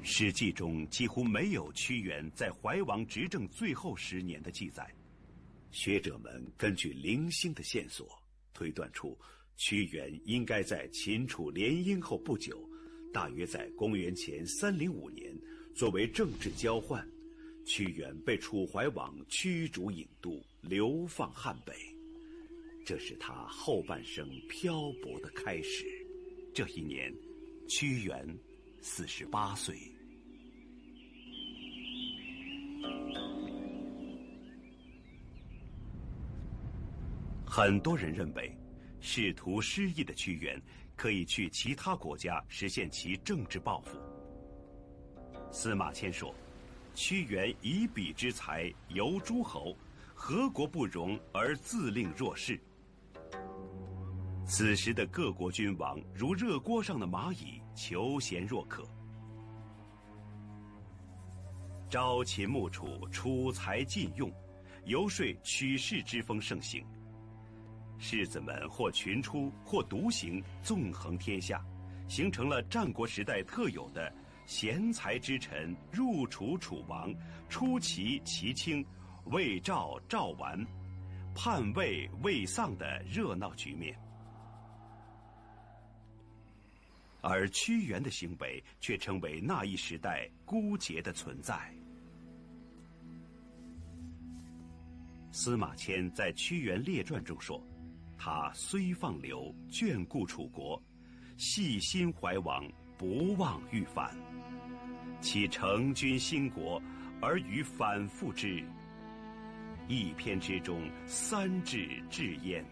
史记中几乎没有屈原在怀王执政最后10年的记载。学者们根据零星的线索推断出，屈原应该在秦楚联姻后不久，大约在公元前305年，作为政治交换，屈原被楚怀王驱逐郢都，流放汉北。这是他后半生漂泊的开始。这一年，屈原48岁。很多人认为，仕途失意的屈原可以去其他国家实现其政治抱负。司马迁说，屈原以彼之才游诸侯，何国不容而自令若是。此时的各国君王如热锅上的蚂蚁，求贤若渴。朝秦暮楚，楚才尽用，游说取士之风盛行。士子们或群出，或独行，纵横天下，形成了战国时代特有的贤才之臣入楚楚王，出齐齐卿，魏赵赵完，叛魏魏丧的热闹局面。而屈原的行为却成为那一时代孤绝的存在。司马迁在《屈原列传》中说，他虽放流，眷顾楚国，系心怀王，不忘欲反。其成君兴国，而于反复之。一篇之中，3至至焉。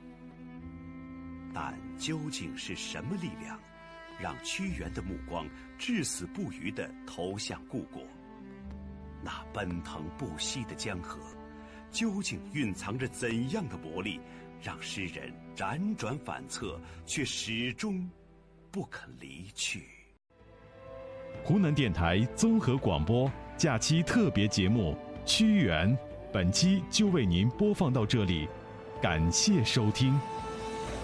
但究竟是什么力量，让屈原的目光至死不渝地投向故国？那奔腾不息的江河，究竟蕴藏着怎样的魔力，让诗人辗转反侧，却始终不肯离去？ 湖南电台综合广播假期特别节目《屈原》，本期就为您播放到这里，感谢收听。